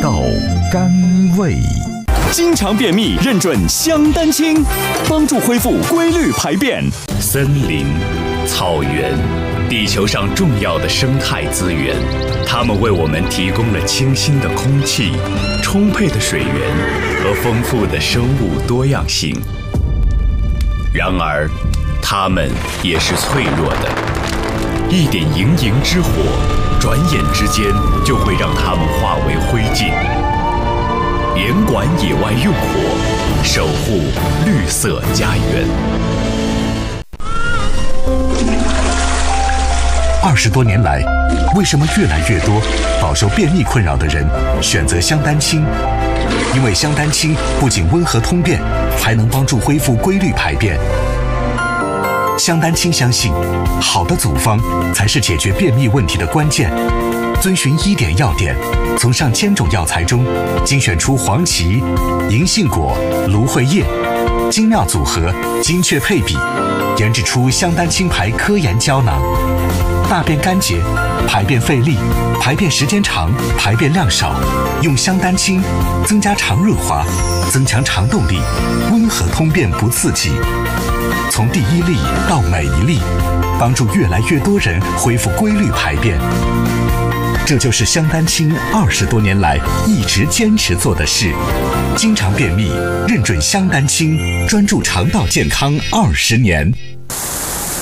道甘味。 经常便秘，认准香丹青，帮助恢复规律排便。 森林、草原，地球上重要的生态资源，它们为我们提供了清新的空气、充沛的水源和丰富的生物多样性。然而，它们也是脆弱的，一点盈盈之火，转眼之间就会让它们化为灰烬。严管野外用火，守护绿色家园。 20多年来，为什么越来越多饱受便秘困扰的人选择香丹青？因为香丹青不仅温和通便，还能帮助恢复规律排便。香丹青相信，好的组方才是解决便秘问题的关键。遵循1点要点，从上千种药材中精选出黄芪、银杏果、芦荟叶，精妙组合，精确配比，研制出香丹青牌科研胶囊。大便干结、排便费力、排便时间长、排便量少，用香丹青增加肠润滑，增强肠动力，温和通便不刺激。从第1粒到每1粒，帮助越来越多人恢复规律排便。这就是香丹青20多年来一直坚持做的事。经常便秘，认准香丹青，专注肠道健康20年。